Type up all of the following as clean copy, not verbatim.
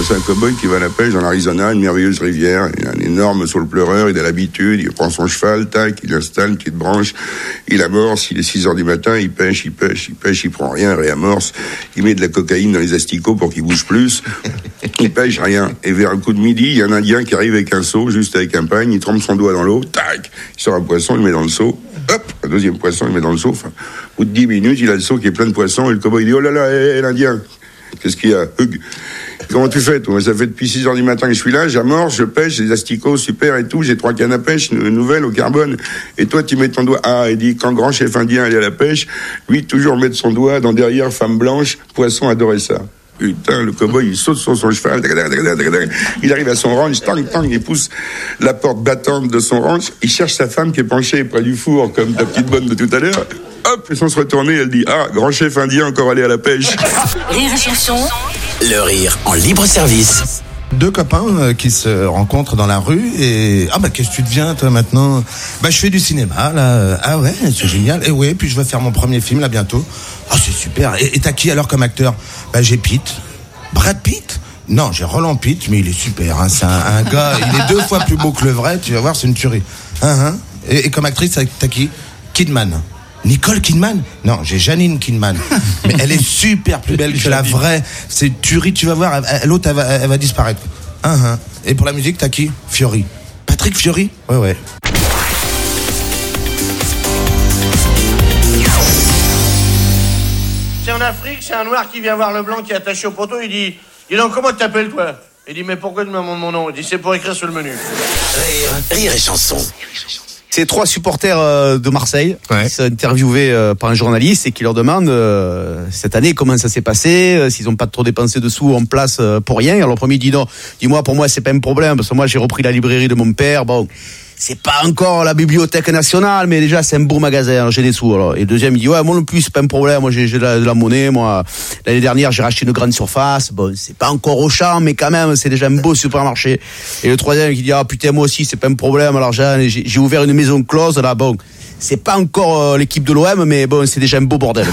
c'est un cow-boy qui va à la pêche dans l'Arizona, une merveilleuse rivière. Il a un énorme saule pleureur, il a l'habitude, il prend son cheval, tac, il installe une petite branche, il amorce, il est 6h du matin, il pêche, il prend rien, réamorce, il met de la cocaïne dans les asticots pour qu'il bouge plus, il pêche rien. Et vers un coup de midi, il y a un Indien qui arrive avec un seau, juste avec un pagne, il trempe son doigt dans l'eau, tac, il sort un poisson, il le met dans le seau, hop, un deuxième poisson, il le met dans le seau, enfin, au bout de 10 minutes, il a le seau qui est plein de poissons, et le cow-boy dit, oh là là, l'Indien, qu'est-ce qu'il y a? Comment tu fais, toi? Ça fait depuis 6h du matin que je suis là, j'amorce, je pêche, les asticots, super et tout, j'ai 3 cannes à pêche, nouvelles au carbone. Et toi, tu mets ton doigt. Ah, il dit, quand le grand chef indien allait à la pêche, lui, toujours mettre son doigt dans derrière, femme blanche, poisson adorait ça. Putain, le cow-boy, il saute sur son cheval, il arrive à son ranch, tang, il pousse la porte battante de son ranch, il cherche sa femme qui est penchée près du four, comme ta petite bonne de tout à l'heure. Hop, et sans se retourner, elle dit, ah, grand chef indien encore allé à la pêche. Rire et chanson. Le rire en libre service. 2 copains qui se rencontrent dans la rue et qu'est-ce que tu deviens toi maintenant? Je fais du cinéma là. Ah ouais, c'est génial. Et ouais, puis je vais faire mon premier film là bientôt. Ah c'est super. Et t'as qui alors comme acteur? J'ai Pitt. Brad Pitt? Non, j'ai Roland Pitt, mais il est super. Hein. C'est un gars, il est 2 fois plus beau que le vrai. Tu vas voir, c'est une tuerie. Et comme actrice, t'as qui? Kidman. Nicole Kidman? Non, j'ai Janine Kidman. Mais elle est super plus belle que la vraie. C'est tuerie, tu vas voir. L'autre, elle va disparaître. Et pour la musique, t'as qui? Fiori. Patrick Fiori? Ouais. C'est en Afrique, c'est un noir qui vient voir le blanc qui est attaché au poteau. Il dit, dis donc, comment t'appelles toi? Il dit, mais pourquoi tu me demandes mon nom? Il dit, c'est pour écrire sur le menu. Rire et chanson. C'est 3 supporters de Marseille qui sont interviewés par un journaliste et qui leur demande cette année comment ça s'est passé, s'ils n'ont pas trop dépensé de sous en place pour rien. Alors le premier dit non, dis-moi pour moi c'est pas un problème parce que moi j'ai repris la librairie de mon père. Bon, c'est pas encore la Bibliothèque nationale, mais déjà c'est un beau magasin, alors j'ai des sous. Alors. Et le deuxième il dit ouais moi non plus c'est pas un problème, moi j'ai de la monnaie, moi l'année dernière j'ai racheté une grande surface, bon c'est pas encore Auchan mais quand même c'est déjà un beau supermarché. Et le troisième qui dit ah putain moi aussi c'est pas un problème, alors j'ai ouvert une maison close là, bon c'est pas encore l'équipe de l'OM mais bon c'est déjà un beau bordel.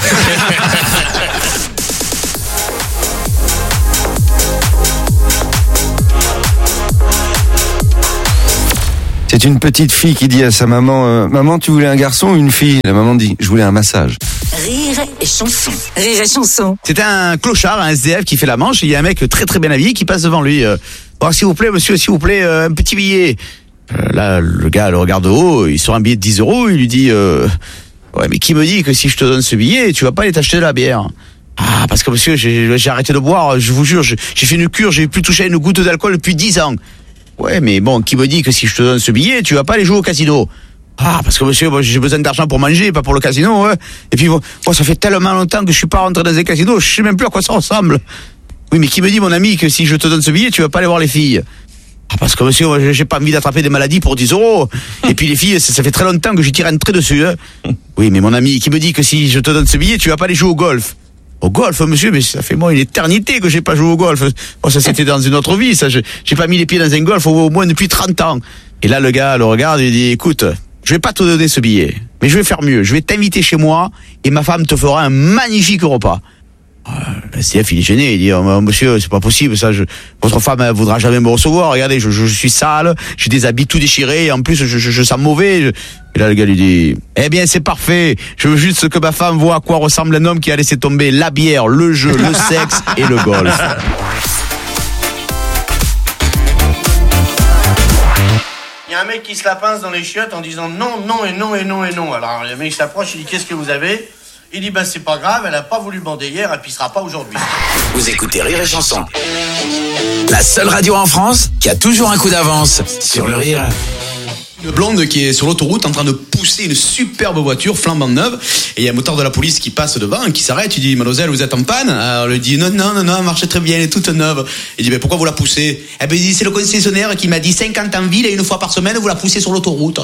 C'est une petite fille qui dit à sa maman maman tu voulais un garçon ou une fille? La maman dit je voulais un massage. Rire et chanson. Rire et chanson. C'est un clochard, un SDF qui fait la manche et il y a un mec très très bien habillé qui passe devant lui. Oh, s'il vous plaît monsieur, s'il vous plaît un petit billet. Là le gars le regarde de haut, il sort un billet de 10 €, il lui dit ouais mais qui me dit que si je te donne ce billet tu vas pas aller t'acheter de la bière? Ah parce que monsieur j'ai arrêté de boire, je vous jure, j'ai fait une cure, j'ai plus touché une goutte d'alcool depuis 10 ans. Ouais, mais bon, qui me dit que si je te donne ce billet, tu vas pas aller jouer au casino? Ah, parce que monsieur, moi, j'ai besoin d'argent pour manger, pas pour le casino, ouais. Et puis, moi, ça fait tellement longtemps que je suis pas rentré dans un casino, je sais même plus à quoi ça ressemble. Oui, mais qui me dit, mon ami, que si je te donne ce billet, tu vas pas aller voir les filles? Ah, parce que monsieur, moi, j'ai pas envie d'attraper des maladies pour 10 €. Et puis, les filles, ça fait très longtemps que j'y tire un trait dessus, hein. Oui, mais mon ami, qui me dit que si je te donne ce billet, tu vas pas aller jouer au golf? Au golf, monsieur, mais ça fait moi une éternité que j'ai pas joué au golf. Bon, ça c'était dans une autre vie, ça. J'ai pas mis les pieds dans un golf au moins depuis 30 ans. Et là, le gars le regarde et il dit, écoute, je vais pas te donner ce billet, mais je vais faire mieux. Je vais t'inviter chez moi et ma femme te fera un magnifique repas. Le SDF, il est gêné, il dit, oh, monsieur, c'est pas possible, ça, votre femme, elle voudra jamais me recevoir, regardez, je suis sale, j'ai des habits tout déchirés, et en plus, je sens mauvais. Et là, le gars lui dit, eh bien, c'est parfait, je veux juste que ma femme voit à quoi ressemble un homme qui a laissé tomber la bière, le jeu, le sexe et le golf. Il y a un mec qui se la pince dans les chiottes en disant non, non et non et non et non. Alors le mec s'approche, il dit qu'est-ce que vous avez? Il dit c'est pas grave, elle a pas voulu bander hier, elle pissera pas aujourd'hui. Vous écoutez Rire et Chanson. La seule radio en France qui a toujours un coup d'avance sur le rire. Une blonde qui est sur l'autoroute en train de pousser une superbe voiture flambant neuve et il y a un moteur de la police qui passe devant, qui s'arrête, il dit mademoiselle vous êtes en panne? Alors elle lui dit non, elle marche très bien, elle est toute neuve. Il dit mais pourquoi vous la poussez? Eh ben il dit c'est le concessionnaire qui m'a dit 50 en ville et une fois par semaine vous la poussez sur l'autoroute.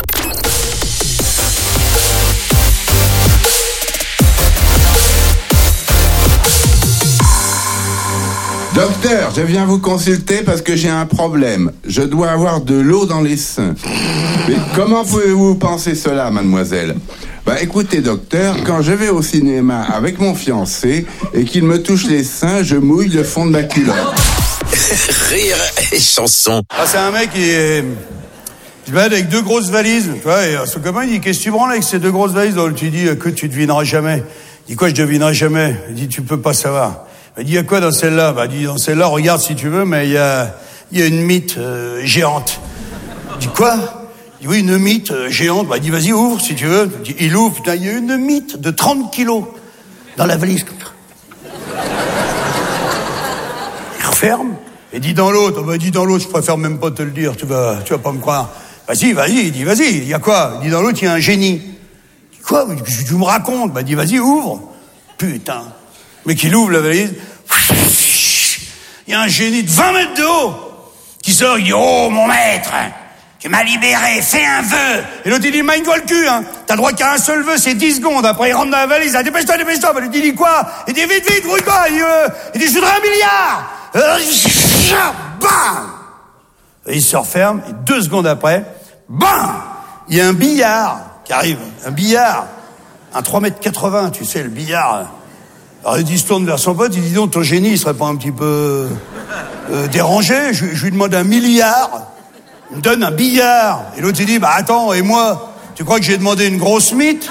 Docteur, je viens vous consulter parce que j'ai un problème. Je dois avoir de l'eau dans les seins. Mais comment pouvez-vous penser cela, mademoiselle? Écoutez, docteur, quand je vais au cinéma avec mon fiancé et qu'il me touche les seins, je mouille le fond de ma culotte. Rire et chanson. Ah, c'est un mec qui se balade avec 2 grosses valises, tu vois, et son copain il dit qu'est-ce que tu branles avec ces 2 grosses valises? Donc tu dis que tu devineras jamais. Il dit quoi, je devinerai jamais? Il dit tu peux pas savoir. Il dit il y a quoi dans celle-là? Bah il dit dans celle-là regarde si tu veux, mais il y a une mythe géante. Il dit quoi? Il dit oui, une mythe géante. Bah il dit vas-y ouvre si tu veux. Il ouvre, putain, il y a une mythe de 30 kilos dans la valise. Il referme et dit dans l'autre, bah dit dans l'autre, je préfère même pas te le dire, tu vas pas me croire. Vas-y, il dit vas-y, il y a quoi? Il dit dans l'autre, il y a un génie. Il dit quoi? Tu me racontes? Bah il dit vas-y, ouvre. Putain. Mais qu'il ouvre la valise, il y a un génie de 20 mètres de haut qui sort, il dit oh mon maître, tu m'as libéré, fais un vœu. Et l'autre il dit mind le cul, hein. T'as droit qu'à un seul vœu, c'est 10 secondes. Après il rentre dans la valise, il dit dépêche-toi. Bah, il dit quoi? Il dit vite, brouille-toi. Il dit je voudrais 1 milliard. Bam. Et il se referme, et 2 secondes après, bam, il y a un billard qui arrive, un 3,80 m, tu sais, le billard. Alors il se tourne vers son pote, il dit donc ton génie, il serait pas un petit peu dérangé? Je lui demande 1 milliard, il me donne un billard. Et l'autre il dit bah attends, et moi, tu crois que j'ai demandé une grosse mythe?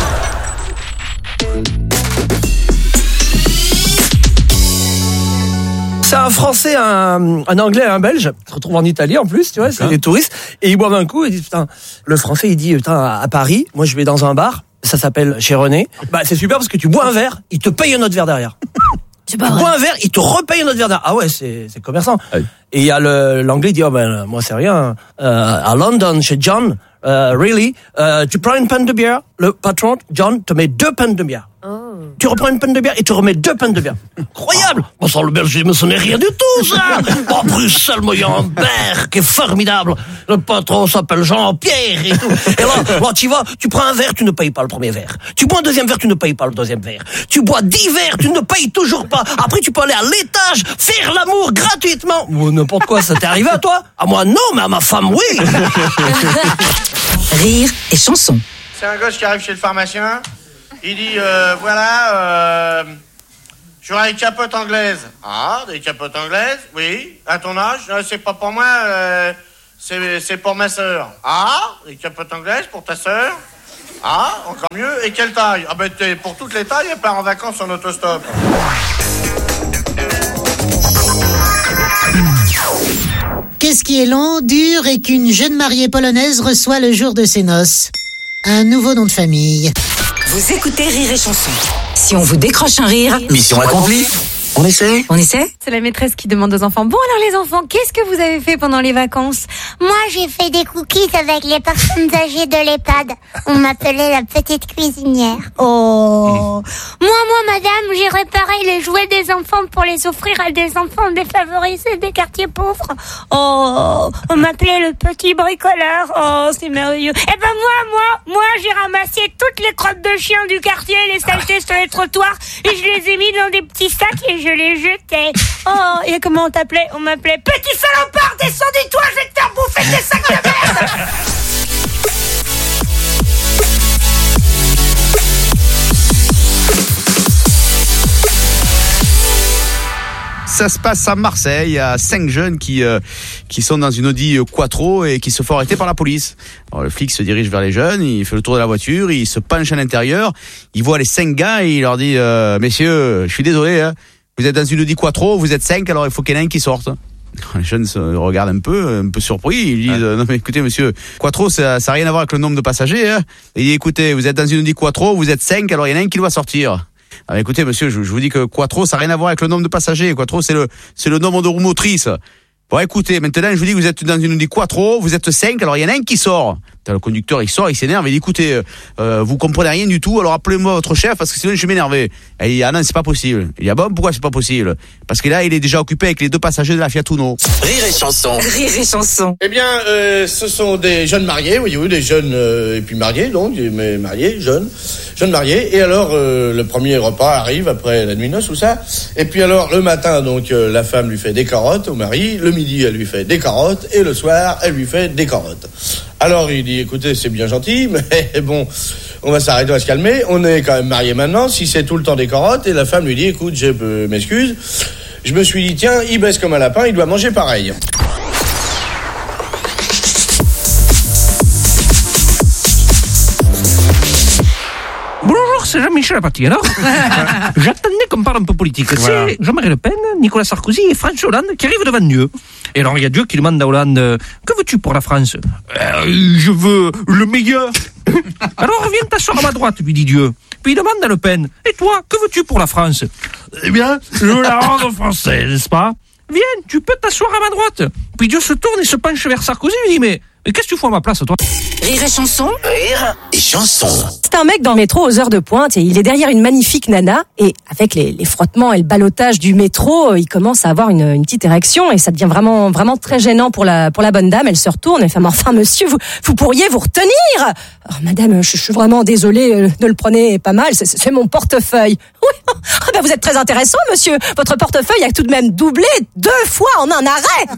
C'est un Français, un Anglais et un Belge, ils se retrouvent en Italie en plus, tu vois, c'est des touristes, et ils boivent un coup, et ils disent putain, le Français il dit putain, à Paris, moi je vais dans un bar, ça s'appelle chez René, bah c'est super parce que tu bois un verre, il te paye un autre verre derrière. Tu bois un verre, il te repaye un autre verre derrière. Ah ouais, c'est commerçant. Ah oui. Et il y a l'anglais qui dit oh ben moi c'est rien, à London chez John, really, tu prends une panne de bière, le patron John te met 2 pannes de bière. Tu reprends une panne de bière et tu remets 2 pannes de bière. Incroyable! Bon, sans le belgisme, ce n'est rien du tout, ça! Oh, Bruxelles, moi, il y a un verre qui est formidable. Le patron s'appelle Jean-Pierre et tout. Et là, tu vas, tu prends un verre, tu ne payes pas le premier verre. Tu bois un deuxième verre, tu ne payes pas le deuxième verre. Tu bois 10 verres, tu ne payes toujours pas. Après, tu peux aller à l'étage, faire l'amour gratuitement. Ou n'importe quoi, ça t'est arrivé à toi? À moi, non, mais à ma femme, oui! Rire et chanson. C'est un gosse qui arrive chez le pharmacien. Il dit, voilà, j'aurai des capotes anglaises. Ah, des capotes anglaises? Oui. À ton âge? Non, c'est pas pour moi, c'est pour ma sœur. Ah, des capotes anglaises pour ta sœur? Ah, encore mieux. Et quelle taille? Ah ben, pour toutes les tailles, elle part en vacances en autostop. Qu'est-ce qui est long, dur et qu'une jeune mariée polonaise reçoit le jour de ses noces? Un nouveau nom de famille. Vous écoutez Rire et Chanson. Si on vous décroche un rire, mission accomplie. On essaie? C'est la maîtresse qui demande aux enfants. Bon alors les enfants, qu'est-ce que vous avez fait pendant les vacances? Moi j'ai fait des cookies avec les personnes âgées de l'EHPAD. On m'appelait la petite cuisinière. Oh. Moi madame, j'ai réparé les jouets des enfants pour les offrir à des enfants défavorisés des quartiers pauvres. Oh. On m'appelait le petit bricoleur. Oh, c'est merveilleux. Eh ben moi j'ai ramassé toutes les crottes de chiens du quartier, les saletés sur les trottoirs et je les ai mis dans des petits sacs et je les jetais. Oh, et comment on t'appelait? On m'appelait petit salopard, descends du toit, je vais te faire bouffer tes sacs de merde. Ça se passe à Marseille, il y a 5 jeunes qui sont dans une Audi Quattro et qui se font arrêter par la police. Alors, le flic se dirige vers les jeunes, il fait le tour de la voiture, il se penche à l'intérieur, il voit les 5 gars et il leur dit messieurs, je suis désolé, hein, vous êtes dans une Audi Quattro, vous êtes 5, alors il faut qu'il y en ait un qui sorte. Les jeunes se regardent un peu surpris, ils disent non mais écoutez monsieur, Quattro ça n'a rien à voir avec le nombre de passagers, hein. Il dit écoutez, vous êtes dans une Audi Quattro, vous êtes 5, alors il y en a un qui doit sortir. Alors écoutez monsieur, je vous dis que Quattro ça n'a rien à voir avec le nombre de passagers, Quattro c'est le nombre de roues motrices. Bon écoutez, maintenant je vous dis que vous êtes dans une Audi Quattro, vous êtes 5, alors il y en a un qui sort. Le conducteur il sort, il s'énerve, il dit écoutez, vous comprenez rien du tout, alors appelez-moi votre chef parce que sinon je vais m'énerver. Et il dit ah non c'est pas possible. Il dit ah bon pourquoi c'est pas possible? Parce que là il est déjà occupé avec les 2 passagers de la Fiat Uno. Rire et chanson. Rire et Chanson. Eh bien, ce sont des jeunes mariés, oui, des jeunes et puis mariés, donc, mais mariés, jeunes mariés. Et alors, le premier repas arrive après la nuit noce, tout ça. Et puis alors, le matin, donc, la femme lui fait des carottes au mari. Le midi, elle lui fait des carottes. Et le soir, elle lui fait des carottes. Alors, il dit, écoutez, c'est bien gentil, mais bon, on va s'arrêter, on va se calmer. On est quand même mariés maintenant. Si c'est tout le temps des carottes, et la femme lui dit, écoute, je m'excuse. je me suis dit, tiens, il baisse comme un lapin, il doit manger pareil. Bonjour, c'est Jean-Michel Apathy. Alors, j'attendais qu'on parle un peu politique. Voilà. C'est Jean-Marie Le Pen, Nicolas Sarkozy et François Hollande qui arrivent devant Dieu. Et alors, il y a Dieu qui demande à Hollande, que veux-tu pour la France? Je veux le meilleur. Alors, viens t'asseoir à ma droite, lui dit Dieu. Puis il demande à Le Pen, et toi, que veux-tu pour la France? Eh bien, je veux la rendre française, n'est-ce pas? Viens, tu peux t'asseoir à ma droite. Puis Dieu se tourne et se penche vers Sarkozy et lui dit, mais qu'est-ce que tu fous à ma place, toi? Rire et chanson. Rire et chanson. C'est un mec dans le métro aux heures de pointe et il est derrière une magnifique nana et avec les frottements et le ballottage du métro, il commence à avoir une petite érection et ça devient vraiment très gênant pour la bonne dame. Elle se retourne et fait, mais enfin monsieur, vous pourriez vous retenir. Oh, madame, je suis vraiment désolée, ne le prenez pas mal, c'est mon portefeuille. Oui, ah ben vous êtes très intéressant monsieur, votre portefeuille a tout de même doublé 2 fois en un arrêt.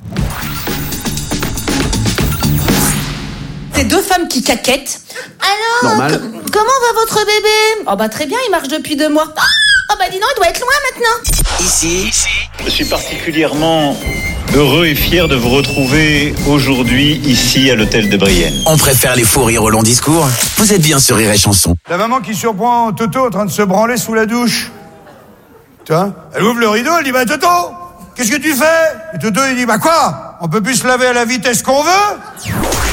C'est 2 femmes qui caquettent. Alors, comment va votre bébé? Oh bah très bien, il marche depuis 2 mois. Oh bah dis donc, il doit être loin maintenant. Ici, je suis particulièrement heureux et fier de vous retrouver aujourd'hui ici à l'hôtel de Brienne. On préfère les faux rires au long discours. Vous êtes bien sur Rire et Chanson. La maman qui surprend Toto en train de se branler sous la douche. Tiens, elle ouvre le rideau, elle dit, bah Toto, qu'est-ce que tu fais? Et Toto il dit, bah quoi? On peut plus se laver à la vitesse qu'on veut?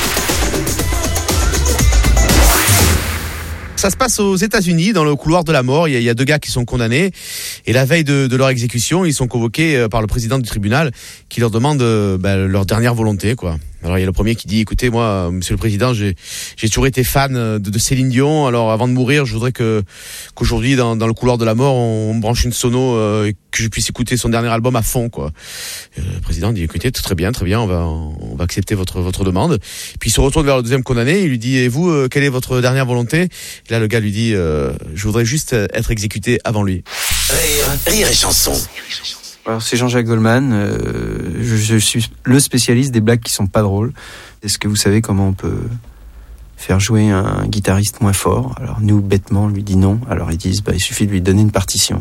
Ça se passe aux États-Unis, dans le couloir de la mort. Il y a 2 gars qui sont condamnés. Et la veille de leur exécution, ils sont convoqués par le président du tribunal qui leur demande leur dernière volonté, quoi. Alors il y a le premier qui dit, écoutez, moi, monsieur le président, j'ai toujours été fan de Céline Dion. Alors avant de mourir, je voudrais qu'aujourd'hui, dans le couloir de la mort, on me branche une sono et que je puisse écouter son dernier album à fond, quoi. Le président dit, écoutez, très bien, on va accepter votre demande. Puis il se retourne vers le deuxième condamné, il lui dit, et vous, quelle est votre dernière volonté? Et là, le gars lui dit, je voudrais juste être exécuté avant lui. Rire et chanson. Alors c'est Jean-Jacques Goldman, je suis le spécialiste des blagues qui sont pas drôles. Est-ce que vous savez comment on peut faire jouer un guitariste moins fort? Alors nous, bêtement, on lui dit non. Alors ils disent, il suffit de lui donner une partition.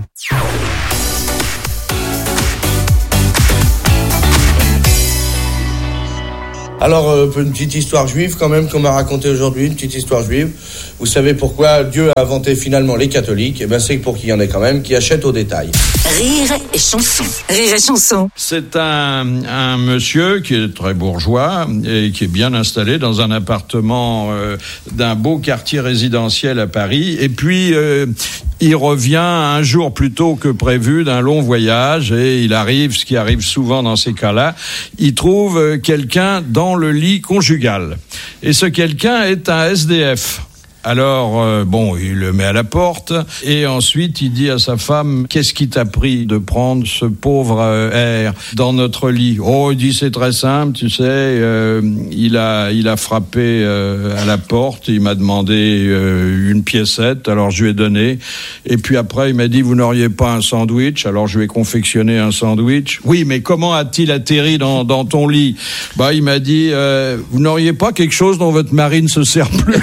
Alors, une petite histoire juive quand même qu'on m'a racontée aujourd'hui, une petite histoire juive. Vous savez pourquoi Dieu a inventé finalement les catholiques? Eh ben c'est pour qu'il y en ait quand même qui achètent au détail. Rire et chanson. Rire et chanson. C'est un monsieur qui est très bourgeois et qui est bien installé dans un appartement d'un beau quartier résidentiel à Paris. Et puis, il revient un jour plus tôt que prévu d'un long voyage et il arrive, ce qui arrive souvent dans ces cas-là, il trouve quelqu'un dans le lit conjugal. Et ce quelqu'un est un SDF. Alors, il le met à la porte et ensuite il dit à sa femme, qu'est-ce qui t'a pris de prendre ce pauvre air dans notre lit? Oh, il dit, c'est très simple, tu sais, il a frappé à la porte, il m'a demandé une piécette, alors je lui ai donné, et puis après il m'a dit, vous n'auriez pas un sandwich? Alors je lui ai confectionné un sandwich. Oui, mais comment a-t-il atterri dans ton lit? Il m'a dit, vous n'auriez pas quelque chose dont votre mari ne se sert plus?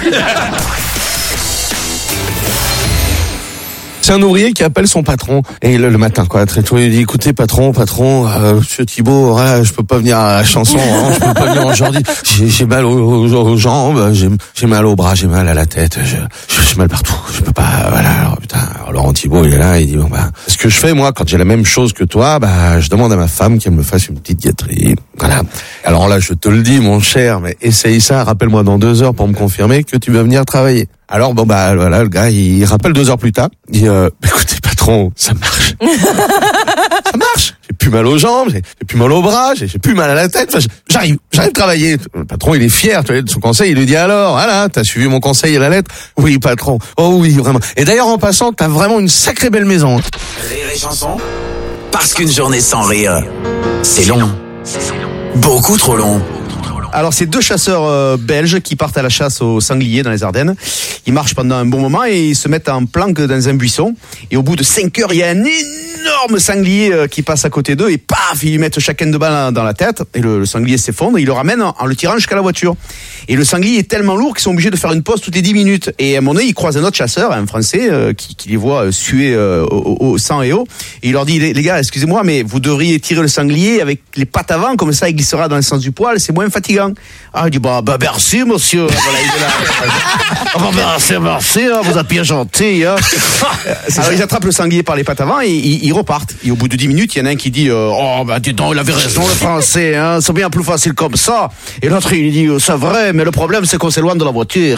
C'est un ouvrier qui appelle son patron et le matin, quoi, très tôt, il dit, écoutez, patron, monsieur Thibault, je peux pas venir à la chanson, hein, je peux pas venir aujourd'hui. J'ai mal aux jambes, j'ai mal aux bras, j'ai mal à la tête, j'ai mal partout. Je peux pas, voilà. Alors, putain, Laurent Thibault, il est là, il dit, ce que je fais, moi, quand j'ai la même chose que toi, je demande à ma femme qu'elle me fasse une petite gâterie. Voilà. Alors là, je te le dis, mon cher, mais essaye ça, rappelle-moi dans 2 heures pour me confirmer que tu vas venir travailler. Alors voilà, le gars, il rappelle 2 heures plus tard, il dit, écoutez, patron, ça marche. Ça marche. J'ai plus mal aux jambes, j'ai plus mal aux bras, j'ai plus mal à la tête. Enfin, j'arrive à travailler. Le patron, il est fier, tu vois, de son conseil. Il lui dit, alors, voilà, t'as suivi mon conseil à la lettre? Oui, patron. Oh oui, vraiment. Et d'ailleurs, en passant, t'as vraiment une sacrée belle maison. Rire et chanson. Parce qu'une journée sans rire, c'est long. Beaucoup trop long. Alors c'est 2 chasseurs belges qui partent à la chasse au sanglier dans les Ardennes. Ils marchent pendant un bon moment et ils se mettent en planque dans un buisson. Et au bout de 5 heures, il y a un énorme sanglier qui passe à côté d'eux et paf, ils lui mettent chacun deux balles dans la tête et le sanglier s'effondre et il le ramène en le tirant jusqu'à la voiture. Et le sanglier est tellement lourd qu'ils sont obligés de faire une pause toutes les 10 minutes. Et à un moment donné, ils croisent un autre chasseur, un Français, qui les voit suer au sang et eau. Et il leur dit, les gars, excusez-moi, mais vous devriez tirer le sanglier avec les pattes avant, comme ça il glissera dans le sens du poil, c'est moins fatigant. Ah, il dit, bah merci monsieur. Voilà, il est là. Merci, vous êtes bien gentil. Hein. Alors ils attrapent le sanglier par les pattes avant et ils repartent. Et au bout de 10 minutes, il y en a un qui dit, oh bah dis donc, il avait raison le Français, hein, c'est bien plus facile comme ça. Et l'autre il dit, c'est vrai, mais le problème c'est qu'on s'éloigne de la voiture.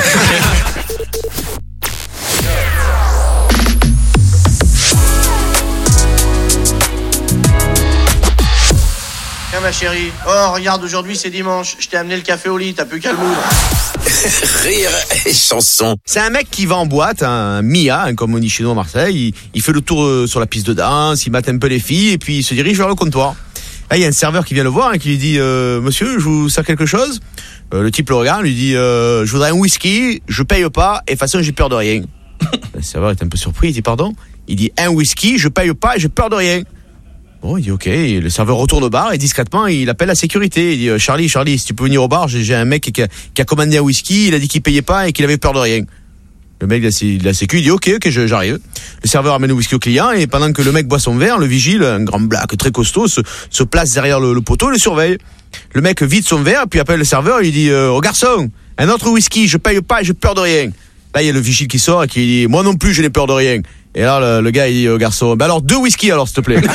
Tiens ma chérie, oh regarde, aujourd'hui c'est dimanche, je t'ai amené le café au lit, t'as plus qu'à le moudre. Rire et chanson. C'est un mec qui va en boîte, un Mia, comme on dit chez nous à Marseille. Il fait le tour sur la piste de danse, il mate un peu les filles et puis il se dirige vers le comptoir. Là, il y a un serveur qui vient le voir et qui lui dit monsieur, je vous sers quelque chose. Le type le regarde, lui dit je voudrais un whisky, je paye pas et de toute façon j'ai peur de rien. Le serveur est un peu surpris, il dit pardon. Il dit un whisky, je paye pas et j'ai peur de rien. Bon, il dit ok, et le serveur retourne au bar et discrètement il appelle la sécurité. Il dit Charlie, si tu peux venir au bar, j'ai un mec qui a commandé un whisky, il a dit qu'il payait pas et qu'il avait peur de rien. Le mec de la sécu, il dit ok, j'arrive. Le serveur amène le whisky au client et pendant que le mec boit son verre, le vigile, un grand black très costaud, se place derrière le poteau et le surveille. Le mec vide son verre puis appelle le serveur, il dit oh garçon, un autre whisky, je paye pas et j'ai peur de rien. Là il y a le vigile qui sort et qui dit moi non plus je n'ai peur de rien. Et là le gars il dit garçon, alors 2 whisky alors s'il te plaît.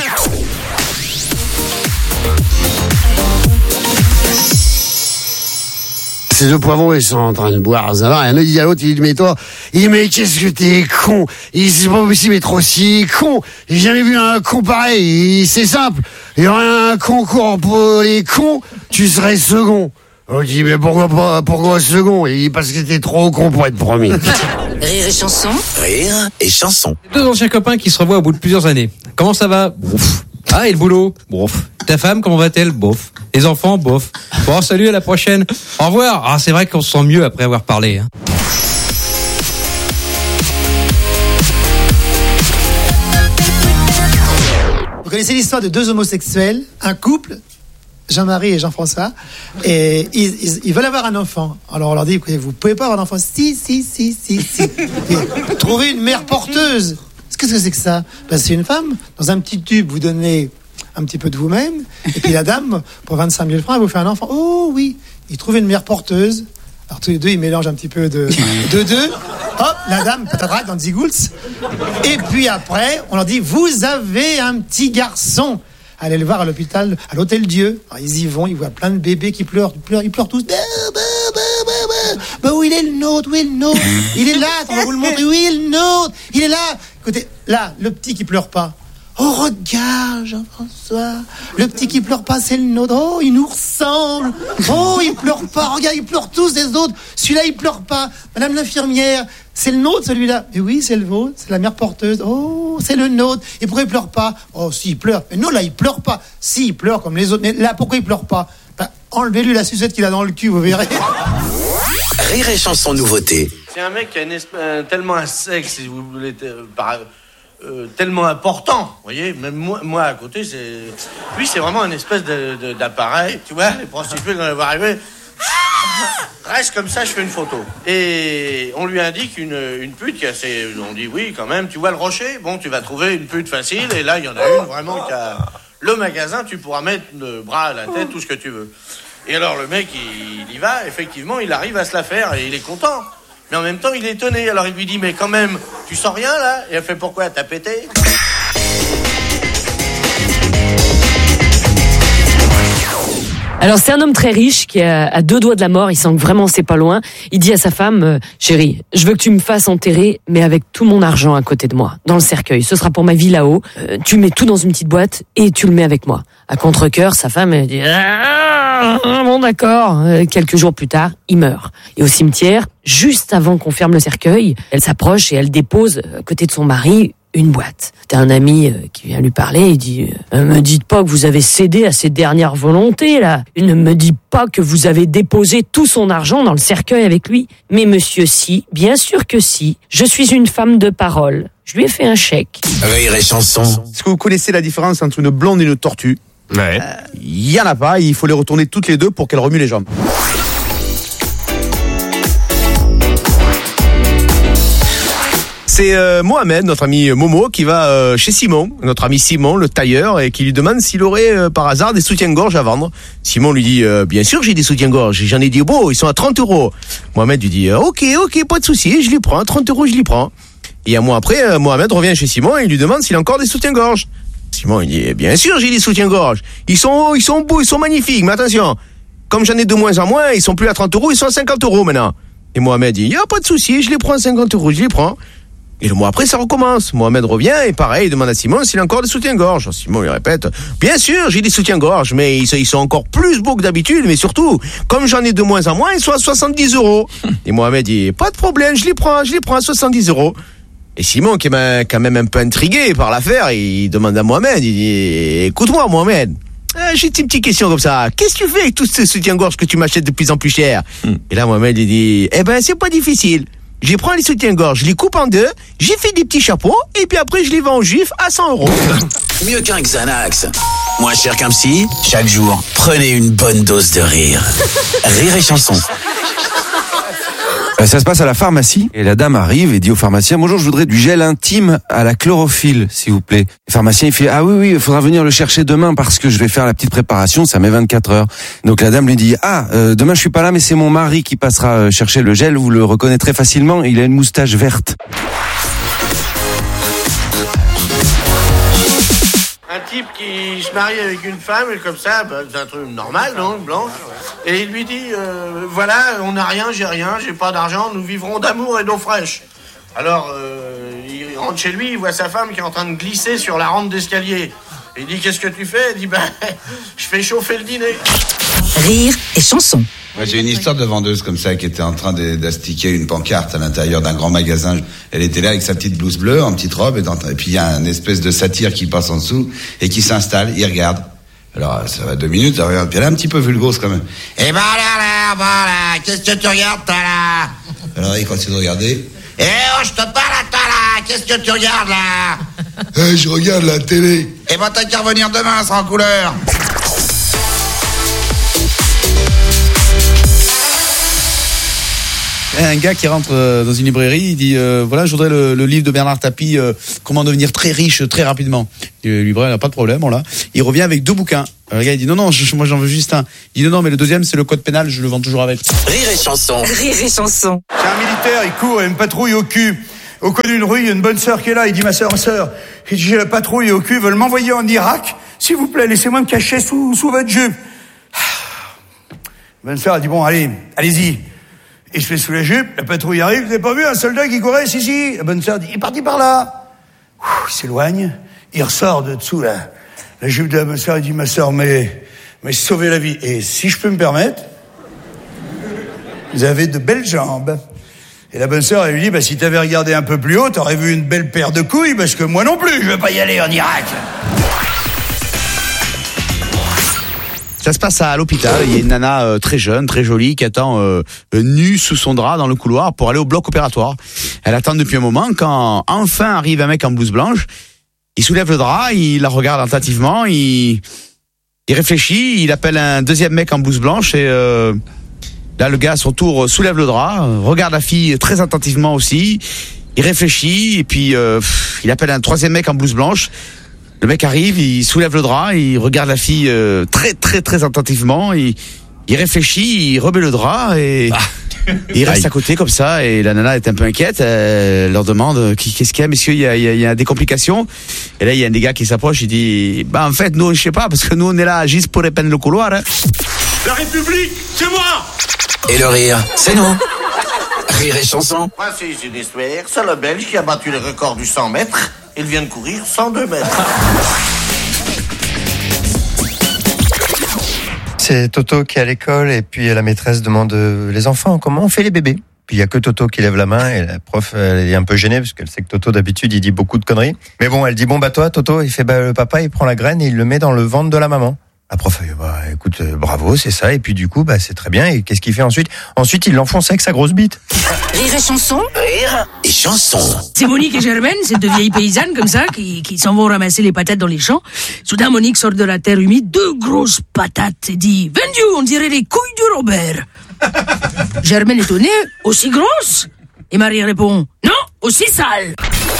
Ces deux poivrons, ils sont en train de boire, ça va. Et un autre dit à l'autre, il dit, mais toi, il dit, mais qu'est-ce que t'es con? Il dit, c'est pas possible d'être aussi con. J'ai jamais vu un con pareil. C'est simple. Il y aurait un concours pour les cons, tu serais second. On dit, mais pourquoi second? Il dit, parce que t'es trop con pour être premier. Rire et chanson. Rire et chanson. Deux anciens copains qui se revoient au bout de plusieurs années. Comment ça va? Bouf. Ah, et le boulot? Bof. Ta femme, comment va-t-elle? Bof. Les enfants? Bof. Bon, salut, à la prochaine. Au revoir. Ah, c'est vrai qu'on se sent mieux après avoir parlé. Hein. Vous connaissez l'histoire de deux homosexuels, un couple, Jean-Marie et Jean-François, et ils veulent avoir un enfant. Alors on leur dit, vous pouvez pas avoir d'enfant? Si. Trouvez une mère porteuse. Qu'est-ce que c'est que ça? C'est une femme, dans un petit tube, vous donnez un petit peu de vous-même, et puis la dame, pour 25 000 francs, elle vous fait un enfant. Oh oui, ils trouvent une mère porteuse. Alors tous les deux, ils mélangent un petit peu de deux. Hop, la dame, patatras, dans Zigouls. Et puis après, on leur dit, vous avez un petit garçon. Allez le voir à l'hôpital, à l'Hôtel Dieu. Alors, ils y vont, ils voient plein de bébés qui pleurent, ils pleurent tous. Bah où il est le nôtre? Il est là, on va vous le montrer. Oui, le nôtre, il est là. Écoutez, là, le petit qui pleure pas. Oh, regarde, Jean-François, le petit qui pleure pas, c'est le nôtre. Oh, il nous ressemble. Oh, il pleure pas. Regarde, ils pleurent tous les autres. Celui-là, il pleure pas. Madame l'infirmière, c'est le nôtre, celui-là. Et oui, c'est le vôtre, c'est la mère porteuse. Oh, c'est le nôtre. Et pourquoi il pleure pas? Oh, si, il pleure. Mais non, là, il pleure pas. Si, il pleure comme les autres. Mais là, pourquoi il pleure pas? Enlevez-lui la sucette qu'il a dans le cul, vous verrez. Rire et chanson nouveauté. C'est un mec qui a tellement un sexe, si vous voulez, tellement important, vous voyez. Même moi à côté, lui, c'est vraiment une espèce d'appareil, tu vois. Les prostituées, quand elles vont arriver, reste comme ça, je fais une photo. Et on lui indique une pute qui a on dit oui, quand même, tu vois le rocher, bon, tu vas trouver une pute facile. Et là, il y en a une vraiment qui a le magasin, tu pourras mettre le bras à la tête, tout ce que tu veux. Et alors le mec, il y va, effectivement, il arrive à se la faire et il est content. Mais en même temps, il est étonné. Alors il lui dit, mais quand même, tu sens rien là? Et elle fait, pourquoi? T'as pété? Alors c'est un homme très riche qui est à 2 doigts de la mort, il sent que vraiment c'est pas loin. Il dit à sa femme, chérie, je veux que tu me fasses enterrer, mais avec tout mon argent à côté de moi, dans le cercueil. Ce sera pour ma vie là-haut. Tu mets tout dans une petite boîte et tu le mets avec moi. À contre-cœur, sa femme elle dit, bon d'accord. Quelques jours plus tard, il meurt. Et au cimetière, juste avant qu'on ferme le cercueil, elle s'approche et elle dépose à côté de son mari une boîte. T'as un ami qui vient lui parler, il dit me dites pas que vous avez cédé à ses dernières volontés là. Ne me dites pas que vous avez déposé tout son argent dans le cercueil avec lui. Mais monsieur, si, bien sûr que si. Je suis une femme de parole. Je lui ai fait un chèque. Rire et chanson. Est-ce que vous connaissez la différence entre une blonde et une tortue? Ouais. Il y en a pas, il faut les retourner toutes les deux pour qu'elles remuent les jambes. C'est Mohamed, notre ami Momo, qui va chez Simon, notre ami Simon, le tailleur, et qui lui demande s'il aurait par hasard des soutiens-gorge à vendre. Simon lui dit bien sûr j'ai des soutiens-gorge, j'en ai des beaux, ils sont à 30 €. Mohamed lui dit ok, pas de souci, je les prends, 30 €, je les prends. Et un mois après, Mohamed revient chez Simon et il lui demande s'il a encore des soutiens-gorge. Simon il dit bien sûr j'ai des soutiens-gorge, ils sont beaux, ils sont magnifiques, mais attention, comme j'en ai de moins en moins, ils sont plus à 30 €, ils sont à 50 € maintenant. Et Mohamed dit pas de souci, je les prends à 50 €, je les prends. Et le mois après, ça recommence. Mohamed revient et pareil, il demande à Simon s'il a encore des soutiens-gorge. Simon lui répète, bien sûr, j'ai des soutiens-gorge, mais ils sont encore plus beaux que d'habitude, mais surtout, comme j'en ai de moins en moins, ils sont à 70 €. Et Mohamed dit, pas de problème, je les prends à 70 €. Et Simon, qui est quand même un peu intrigué par l'affaire, il demande à Mohamed, il dit, écoute-moi Mohamed, j'ai une petite question comme ça, qu'est-ce que tu fais avec tous ces soutiens-gorge que tu m'achètes de plus en plus cher? Et là, Mohamed, il dit, c'est pas difficile. Je prends les soutiens-gorge, je les coupe en deux, j'ai fait des petits chapeaux, et puis après je les vends aux juifs à 100 €. Mieux qu'un Xanax. Moins cher qu'un psy. Chaque jour, prenez une bonne dose de rire. Rire et chanson. Ça se passe à la pharmacie et la dame arrive et dit au pharmacien bonjour, je voudrais du gel intime à la chlorophylle s'il vous plaît. Le pharmacien il fait oui, il faudra venir le chercher demain parce que je vais faire la petite préparation, ça met 24 heures. Donc la dame lui dit demain je suis pas là mais c'est mon mari qui passera chercher le gel, vous le reconnaîtrez facilement, il a une moustache verte. Un type qui se marie avec une femme, et comme ça, c'est un truc normal, donc, blanche. Et il lui dit, voilà, on n'a rien, j'ai pas d'argent, nous vivrons d'amour et d'eau fraîche. Alors, il rentre chez lui, il voit sa femme qui est en train de glisser sur la rampe d'escalier. Il dit, qu'est-ce que tu fais? Il dit, je fais chauffer le dîner. Rire et chanson. Moi, j'ai une histoire de vendeuse comme ça qui était en train d'astiquer une pancarte à l'intérieur d'un grand magasin. Elle était là avec sa petite blouse bleue, en petite robe, et puis il y a une espèce de satyre qui passe en dessous et qui s'installe, il regarde. Alors, ça va 2 minutes, elle regarde, puis elle est un petit peu vulgose quand même. Eh ben là, qu'est-ce que tu regardes, toi, là? Alors, il continue de regarder. Eh oh, je te parle à toi, là, qu'est-ce que tu regardes, là? Je regarde la télé. Eh ben, t'as qu'à revenir demain, elle sera en couleur. Un gars qui rentre dans une librairie, il dit voilà, je voudrais le livre de Bernard Tapie, comment devenir très riche très rapidement. Et le libraire n'a pas de problème, on l'a. Il revient avec 2 bouquins. Le gars il dit non, moi j'en veux juste un. Il dit non, mais le deuxième c'est le code pénal, je le vends toujours avec. Rire et chanson. Rire et chanson. C'est un militaire, il court, il y a une patrouille au cul. Au coin d'une rue, il y a une bonne sœur qui est là. Il dit ma sœur, il dit j'ai la patrouille au cul, ils veulent m'envoyer en Irak. S'il vous plaît, laissez-moi me cacher sous votre jupe. La bonne sœur a dit bon, allez-y. Il se fait sous la jupe, la patrouille arrive, vous n'avez pas vu un soldat qui courait? Si. La bonne sœur dit, il est parti par là. Il s'éloigne, il ressort de dessous la jupe de la bonne sœur, il dit, ma sœur, mais sauvez la vie. Et si je peux me permettre, vous avez de belles jambes. Et la bonne sœur, elle lui dit, si t'avais regardé un peu plus haut, t'aurais vu une belle paire de couilles, parce que moi non plus, je vais pas y aller en Irak. Ça se passe à l'hôpital, il y a une nana très jeune, très jolie, qui attend nue sous son drap dans le couloir pour aller au bloc opératoire. Elle attend depuis un moment, quand enfin arrive un mec en blouse blanche, il soulève le drap, il la regarde attentivement, il réfléchit, il appelle un deuxième mec en blouse blanche et là le gars à son tour soulève le drap, regarde la fille très attentivement aussi, il réfléchit et puis il appelle un troisième mec en blouse blanche. Le mec arrive, il soulève le drap, il regarde la fille très très très attentivement, il réfléchit, il remet le drap et il reste à côté comme ça et la nana est un peu inquiète, elle leur demande qu'est-ce qu'il y a messieurs, il y a des complications. Et là il y a un des gars qui s'approche, il dit en fait nous je sais pas parce que nous on est là juste pour répandre le couloir. La République, c'est moi. Et le rire, c'est nous. Rire et chanson. Voici une histoire, c'est le Belge qui a battu le record du 100 mètres. Il vient de courir 102 mètres. C'est Toto qui est à l'école et puis la maîtresse demande les enfants comment on fait les bébés. Puis il y a que Toto qui lève la main et la prof elle est un peu gênée parce qu'elle sait que Toto d'habitude il dit beaucoup de conneries. Mais bon, elle dit bon toi Toto, il fait le papa il prend la graine et il le met dans le ventre de la maman. La prof, écoute, bravo, c'est ça. Et puis du coup, c'est très bien. Et qu'est-ce qu'il fait ensuite? Ensuite, il l'enfonce avec sa grosse bite. Rire et chanson. Rire et chanson. C'est Monique et Germaine, c'est deux vieilles paysannes comme ça, qui s'en vont ramasser les patates dans les champs. Soudain, Monique sort de la terre humide 2 grosses patates et dit « Vendu, on dirait les couilles du Robert !» Germaine étonnée, aussi grosse? Et Marie répond « Non, aussi sale !»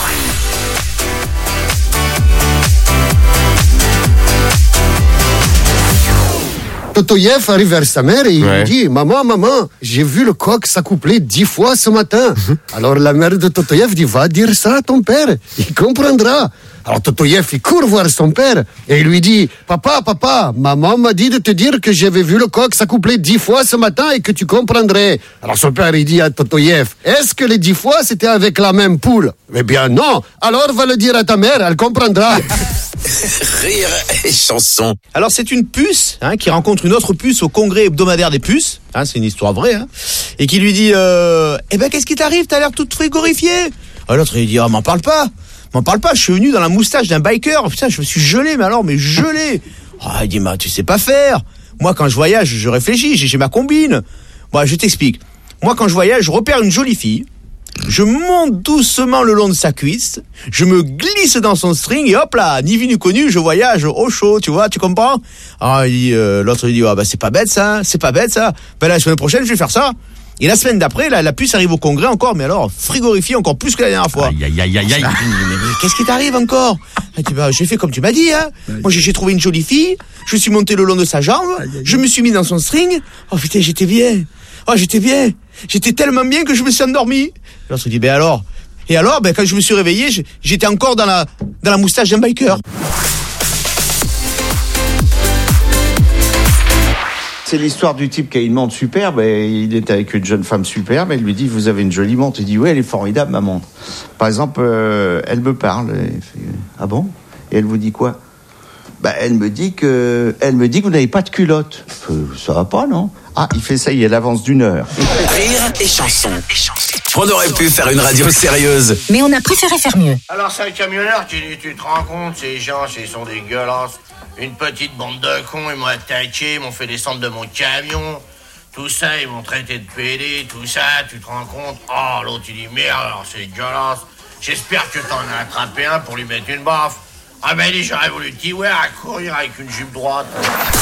Totoyev arrive vers sa mère et il lui dit « Maman, j'ai vu le coq s'accoupler 10 fois ce matin. » Alors la mère de Totoyev dit « Va dire ça à ton père, il comprendra. » Alors Totoyev, il court voir son père et il lui dit « Papa, maman m'a dit de te dire que j'avais vu le coq s'accoupler 10 fois ce matin et que tu comprendrais. » Alors son père, il dit à Totoyev « Est-ce que les 10 fois c'était avec la même poule? » Eh bien non, alors va le dire à ta mère, elle comprendra. Rire et chanson. Alors c'est une puce qui rencontre une autre puce au congrès hebdomadaire des puces, c'est une histoire vraie, et qui lui dit qu'est-ce qui t'arrive, t'as l'air toute frigorifiée. Alors l'autre il dit m'en parle pas, je suis venu dans la moustache d'un biker, putain je me suis gelé, mais gelé. Il dit tu sais pas faire, moi quand je voyage je réfléchis, j'ai ma combine. Je t'explique, moi quand je voyage je repère une jolie fille, je monte doucement le long de sa cuisse, je me glisse dans son string et hop là, ni vu ni connu, je voyage au chaud, tu vois, tu comprends? L'autre il dit c'est pas bête ça. La semaine prochaine je vais faire ça. Et la semaine d'après, la puce arrive au congrès encore, mais alors frigorifiée encore plus que la dernière fois. Aïe. Mais qu'est-ce qui t'arrive encore? J'ai fait comme tu m'as dit, Moi j'ai trouvé une jolie fille, je suis monté le long de sa jambe, je me suis mis dans son string. Oh putain, j'étais bien. J'étais tellement bien que je me suis endormi. L'autre dit alors. Et alors, quand je me suis réveillé, j'étais encore dans la moustache d'un biker. C'est l'histoire du type qui a une montre superbe et il est avec une jeune femme superbe. Elle lui dit vous avez une jolie montre. Il dit oui, elle est formidable ma montre. Par exemple, elle me parle. Elle fait, ah bon? Et elle vous dit quoi? Elle me dit que vous n'avez pas de culotte. Ça va pas, non? Ah, il fait ça, il avance d'1 heure. Rire et chanson. On aurait pu faire une radio sérieuse. Mais on a préféré faire mieux. Alors c'est un camionneur, tu te rends compte, ces gens, ils sont dégueulasses. Une petite bande de cons, ils m'ont attaqué, ils m'ont fait descendre de mon camion. Tout ça, ils m'ont traité de pédé, tout ça, tu te rends compte? Oh, l'autre, il dit merde, alors c'est dégueulasse. J'espère que t'en as attrapé un pour lui mettre une baffe. Ah il dit, j'aurais voulu te dire, à courir avec une jupe droite.